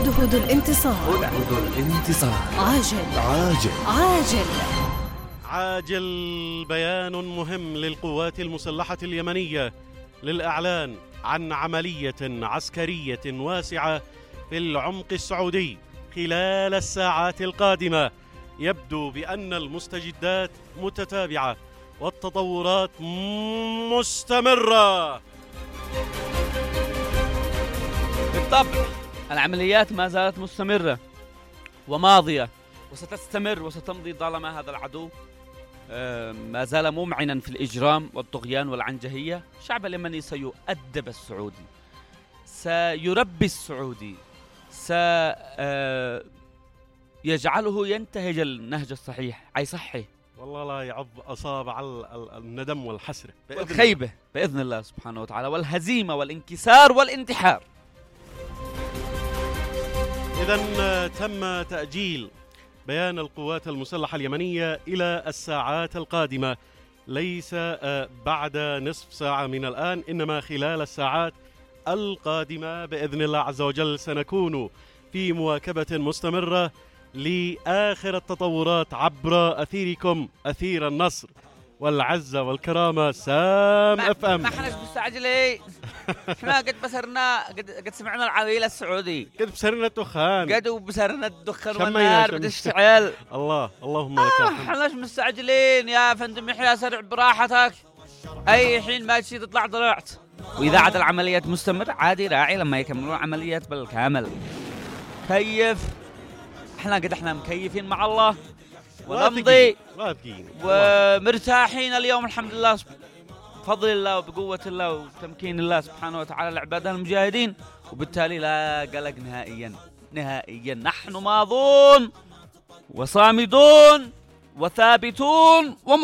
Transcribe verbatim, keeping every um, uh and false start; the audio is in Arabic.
هدهد الانتصار. هدهد الانتصار. عاجل عاجل عاجل عاجل. بيان مهم للقوات المسلحة اليمنية للإعلان عن عملية عسكرية واسعة في العمق السعودي خلال الساعات القادمة. يبدو بأن المستجدات متتابعة والتطورات مستمرة. بالطبع العمليات ما زالت مستمرة وماضية وستستمر وستمضي طالما هذا العدو ما زال ممعنا في الإجرام والطغيان والعنجهية. الشعب اليمني سيؤدب السعودي، سيربي السعودي، سيجعله ينتهج النهج الصحيح أي صحي. والله لا يعض أصابع الندم والحسرة والخيبة بإذن الله سبحانه وتعالى، والهزيمة والانكسار والانتحار. إذن تم تأجيل بيان القوات المسلحة اليمنية إلى الساعات القادمة، ليس بعد نصف ساعة من الآن، إنما خلال الساعات القادمة بإذن الله عز وجل سنكون في مواكبة مستمرة لآخر التطورات عبر أثيركم أثير النصر والعزة والكرامة سام اف ام. ما احناش مستعجلين، احنا قد بسرنا قد, قد سمعنا العويل السعودي، قد بسرنا الدخان، قد بسرنا الدخان والنار بتشتعل. الله اللهم لك الحمد. احناش مستعجلين يا فندم يحيى، سرع براحتك، اي حين ما تشي تطلع طلعت. واذا عاد العمليات مستمر عادي راعي لما يكملون العمليات بالكامل. كيف احنا قد احنا مكيفين مع الله ونمضي ومرتاحين اليوم الحمد لله بفضل الله وبقوة الله وتمكين الله سبحانه وتعالى لعباده المجاهدين، وبالتالي لا قلق نهائيا نهائيا. نحن ماضون وصامدون وثابتون وم